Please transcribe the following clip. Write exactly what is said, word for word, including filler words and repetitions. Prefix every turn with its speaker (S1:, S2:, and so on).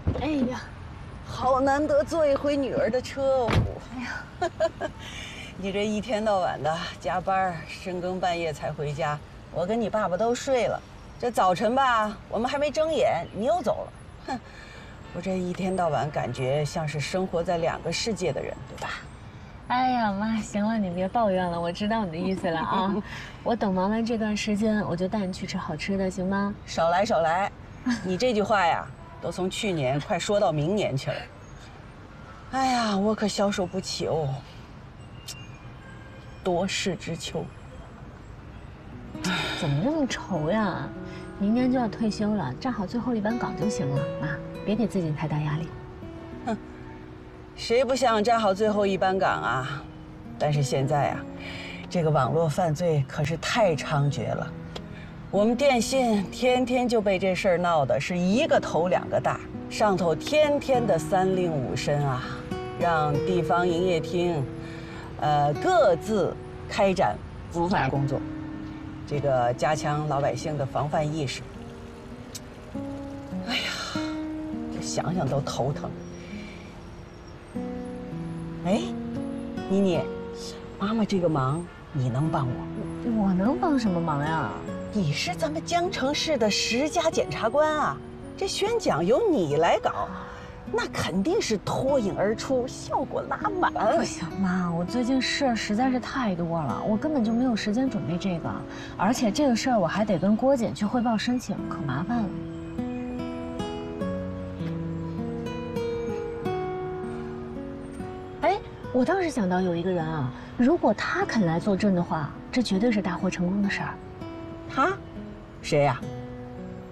S1: 哎呀，
S2: 好难得坐一回女儿的车夫。哎呀，你这一天到晚的加班，深更半夜才回家，我跟你爸爸都睡了。这早晨吧，我们还没睁眼，你又走了。哼，我这一天到晚感觉像是生活在两个世界的人，对吧？
S1: 哎呀，妈，行了，你别抱怨了，我知道你的意思了啊。我等忙完这段时间，我就带你去吃好吃的，行吗？
S2: 少来少来，你这句话呀，都从去年快说到明年去了。哎呀，我可消受不起哦。多事之秋。
S1: 怎么这么愁呀？明年就要退休了，站好最后一班岗就行了，妈，别给自己太大压力。
S2: 哼。谁不想站好最后一班岗啊？但是现在啊，这个网络犯罪可是太猖獗了。我们电信天天就被这事儿闹的是一个头两个大，上头天天的三令五申啊，让地方营业厅，呃，各自开展伏法工作，这个加强老百姓的防范意识。哎呀，这想想都头疼。哎，妮妮，妈妈这个忙你能帮我？
S1: 我能帮什么忙呀？
S2: 你是咱们江城市的十佳检察官啊，这宣讲由你来搞，那肯定是脱颖而出，效果拉满。
S1: 不行，妈，我最近事儿实在是太多了，我根本就没有时间准备这个，而且这个事儿我还得跟郭检去汇报申请，可麻烦了。哎，我倒是想到有一个人啊，如果他肯来作证的话，这绝对是大获成功的事儿。
S2: 他，谁呀？